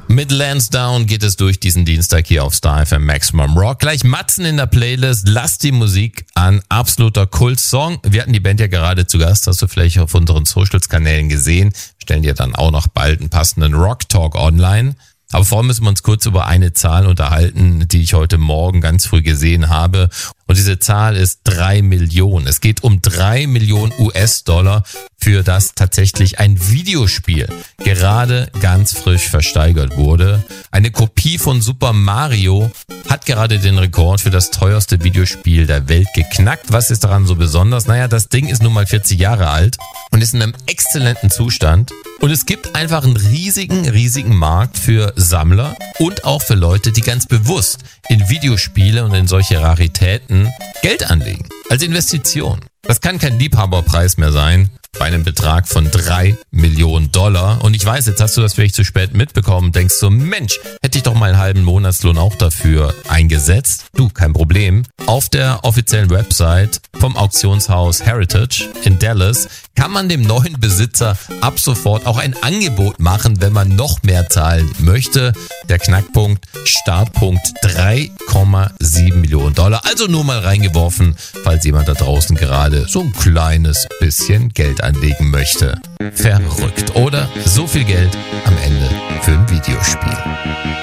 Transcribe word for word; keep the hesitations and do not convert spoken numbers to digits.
Mit Lansdowne geht es durch diesen Dienstag hier auf Star F M Maximum Rock. Gleich Matzen in der Playlist, lass die Musik an, absoluter Kult-Song. Wir hatten die Band ja gerade zu Gast, hast du vielleicht auf unseren Socials-Kanälen gesehen. Wir stellen dir dann auch noch bald einen passenden Rock-Talk online. Aber vorher müssen wir uns kurz über eine Zahl unterhalten, die ich heute Morgen ganz früh gesehen habe. Und diese Zahl ist drei Millionen. Es geht um drei Millionen U S-Dollar, für das tatsächlich ein Videospiel gerade ganz frisch versteigert wurde. Eine Kopie von Super Mario hat gerade den Rekord für das teuerste Videospiel der Welt geknackt. Was ist daran so besonders? Naja, das Ding ist nun mal vierzig Jahre alt und ist in einem exzellenten Zustand. Und es gibt einfach einen riesigen, riesigen Markt für Sammler und auch für Leute, die ganz bewusst in Videospiele und in solche Raritäten Geld anlegen. Als Investition. Das kann kein Liebhaberpreis mehr sein. Bei einem Betrag von drei Millionen Dollar. Und ich weiß, jetzt hast du das vielleicht zu spät mitbekommen, denkst so, Mensch, hätte ich doch mal einen halben Monatslohn auch dafür eingesetzt. Du, kein Problem. Auf der offiziellen Website vom Auktionshaus Heritage in Dallas kann man dem neuen Besitzer ab sofort auch ein Angebot machen, wenn man noch mehr zahlen möchte. Der Knackpunkt, Startpunkt drei Komma sieben Millionen Dollar. Also nur mal reingeworfen, falls jemand da draußen gerade so ein kleines bisschen Geld anlegen möchte. Verrückt, oder? So viel Geld am Ende für ein Videospiel.